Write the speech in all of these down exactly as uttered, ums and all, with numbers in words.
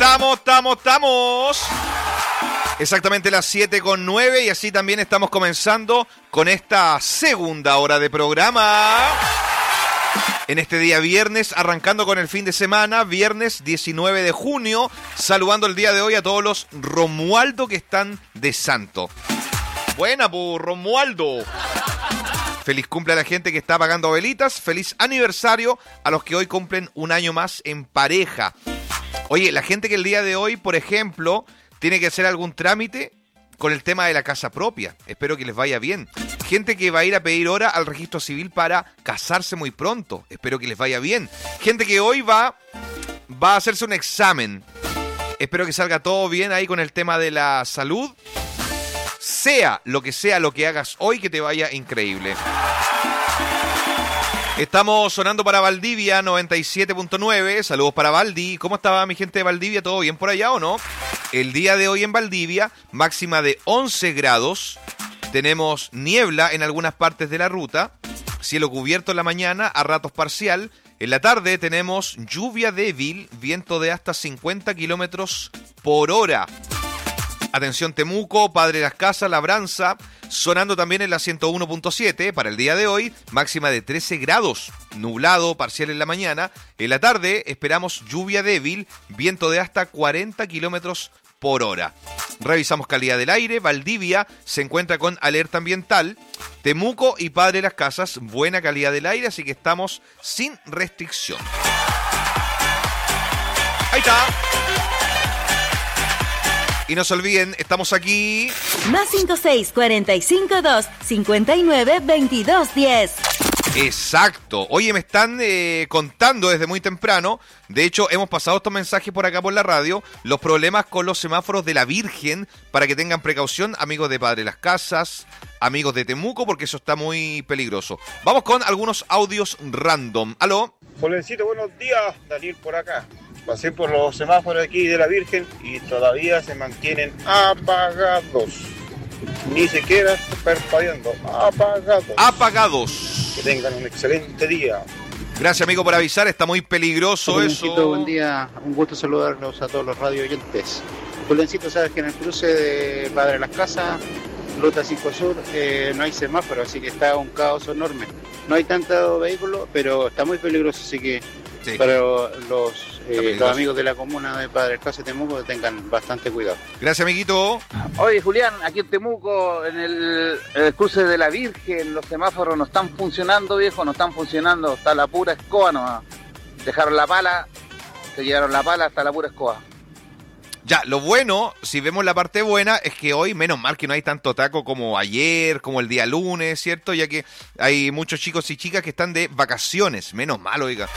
Estamos, estamos, estamos. Exactamente las siete con nueve y así también estamos comenzando con esta segunda hora de programa. En este día viernes, arrancando con el fin de semana, viernes diecinueve de junio, saludando el día de hoy a todos los Romualdo que están de santo. Buena, pues, Romualdo. Feliz cumple a la gente que está pagando velitas. Feliz aniversario a los que hoy cumplen un año más en pareja. Oye, la gente que el día de hoy, por ejemplo, tiene que hacer algún trámite con el tema de la casa propia. Espero que les vaya bien. Gente que va a ir a pedir hora al registro civil para casarse muy pronto. Espero que les vaya bien. Gente que hoy va, va a hacerse un examen. Espero que salga todo bien ahí con el tema de la salud. Sea lo que sea lo que hagas hoy, que te vaya increíble. Estamos sonando para Valdivia noventa y siete punto nueve. Saludos para Valdi. ¿Cómo estaba mi gente de Valdivia? ¿Todo bien por allá o no? El día de hoy en Valdivia, máxima de once grados. Tenemos niebla en algunas partes de la ruta. Cielo cubierto en la mañana, a ratos parcial. En la tarde tenemos lluvia débil, viento de hasta cincuenta kilómetros por hora. Atención Temuco, Padre Las Casas, Labranza, sonando también en la ciento uno punto siete para el día de hoy, máxima de trece grados, nublado, parcial en la mañana. En la tarde esperamos lluvia débil, viento de hasta cuarenta kilómetros por hora. Revisamos calidad del aire, Valdivia se encuentra con alerta ambiental, Temuco y Padre Las Casas, buena calidad del aire, así que estamos sin restricción. Ahí está. Y no se olviden, estamos aquí. Más cinco seis, cuarenta y cinco, dos, cincuenta y nueve, veintidós, diez. Exacto. Oye, me están eh, contando desde muy temprano. De hecho, hemos pasado estos mensajes por acá por la radio. Los problemas con los semáforos de la Virgen. Para que tengan precaución, amigos de Padre Las Casas, amigos de Temuco, porque eso está muy peligroso. Vamos con algunos audios random. ¿Aló? Jolencito, buenos días. Daniel por acá. Pasé por los semáforos aquí de la Virgen y todavía se mantienen apagados. Ni siquiera parpadeando. Apagados. Apagados. Que tengan un excelente día. Gracias, amigo, por avisar. Está muy peligroso Julencito, eso. Buen día. Un gusto saludarlos a todos los radio oyentes. Julencito, sabes que en el cruce de Padre Las Casas, Ruta cinco Sur, eh, no hay semáforo, así que está un caos enorme. No hay tanto vehículo, pero está muy peligroso, así que sí. Para los, eh, los amigos de la comuna de Padre Las Casas de Temuco tengan bastante cuidado. Gracias, amiguito. Oye, Julián, aquí en Temuco, en el, en el cruce de la Virgen, los semáforos no están funcionando, viejo, no están funcionando. Está la pura escoba nomás. Dejaron la pala, se llevaron la pala hasta la pura escoba. Ya, lo bueno, si vemos la parte buena, es que hoy, menos mal que no hay tanto taco como ayer, como el día lunes, ¿cierto? Ya que hay muchos chicos y chicas que están de vacaciones. Menos mal, oiga.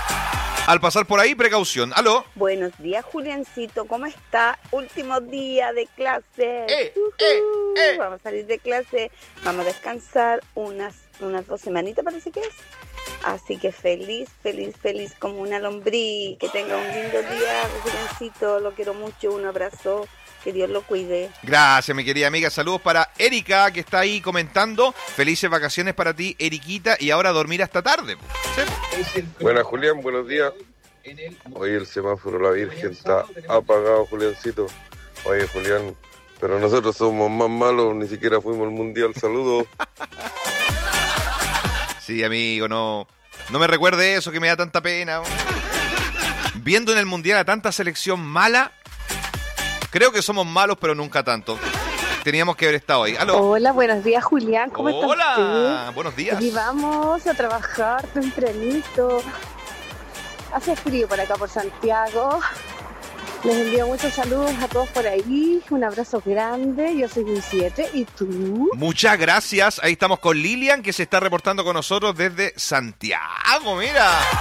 Al pasar por ahí, precaución. ¿Aló? Buenos días, Juliancito. ¿Cómo está? Último día de clase. Eh, uh-huh. eh, eh. Vamos a salir de clase. Vamos a descansar unas, unas dos semanitas, parece que es. Así que feliz, feliz, feliz como una lombriz. Que tenga un lindo día, Juliancito. Lo quiero mucho. Un abrazo. Que Dios lo cuide. Gracias, mi querida amiga. Saludos para Erika, que está ahí comentando. Felices vacaciones para ti, Eriquita. Y ahora a dormir hasta tarde. ¿Sí? Buenas, Julián. Buenos días. Hoy el semáforo La Virgen está apagado, Juliancito. Oye, Julián, pero nosotros somos más malos. Ni siquiera fuimos al Mundial. Saludos. Sí, amigo, no, no me recuerde eso, que me da tanta pena. Viendo en el Mundial a tanta selección mala, creo que somos malos, pero nunca tanto. Teníamos que haber estado ahí. ¿Aló? Hola, buenos días, Julián. ¿Cómo estás? Hola, usted? Buenos días. Aquí vamos a trabajar tempranito. Hace frío por acá, por Santiago. Les envío muchos saludos a todos por ahí. Un abrazo grande. Yo soy un siete. ¿Y tú? Muchas gracias. Ahí estamos con Lilian, que se está reportando con nosotros desde Santiago. Mira.